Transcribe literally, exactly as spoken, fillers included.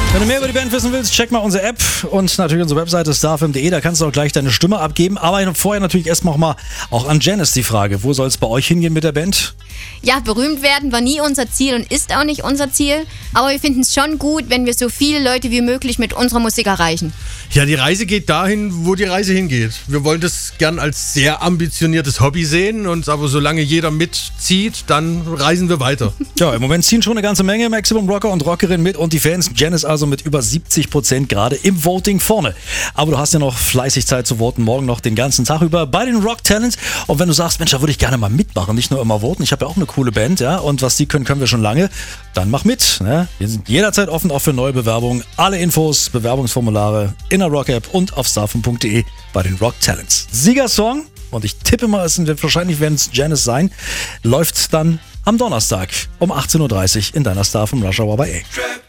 Wenn du mehr über die Band wissen willst, check mal unsere App und natürlich unsere Webseite starfm punkt de, da kannst du auch gleich deine Stimme abgeben. Aber vorher natürlich erstmal mal auch an Janice die Frage, wo soll es bei euch hingehen mit der Band? Ja, berühmt werden war nie unser Ziel und ist auch nicht unser Ziel. Aber wir finden es schon gut, wenn wir so viele Leute wie möglich mit unserer Musik erreichen. Ja, die Reise geht dahin, wo die Reise hingeht. Wir wollen das gern als sehr ambitioniertes Hobby sehen, und aber solange jeder mitzieht, dann reisen wir weiter. Ja, im Moment ziehen schon eine ganze Menge Maximum Rocker und Rockerinnen mit und die Fans. Janice also mit über siebzig Prozent gerade im Voting vorne. Aber du hast ja noch fleißig Zeit zu voten, morgen noch den ganzen Tag über bei den Rock Talents. Und wenn du sagst, Mensch, da würde ich gerne mal mitmachen, nicht nur immer voten. Ich habe ja auch eine coole Band, ja, und was die können, können wir schon lange. Dann mach mit. Ne? Wir sind jederzeit offen auch für neue Bewerbungen. Alle Infos, Bewerbungsformulare in der Rock-App und auf starfm punkt de bei den Rock Talents. Siegersong, und ich tippe mal, es sind, wahrscheinlich werden es Janice sein, läuft dann am Donnerstag um achtzehn Uhr dreißig in deiner Starfm Rush Hour bei A.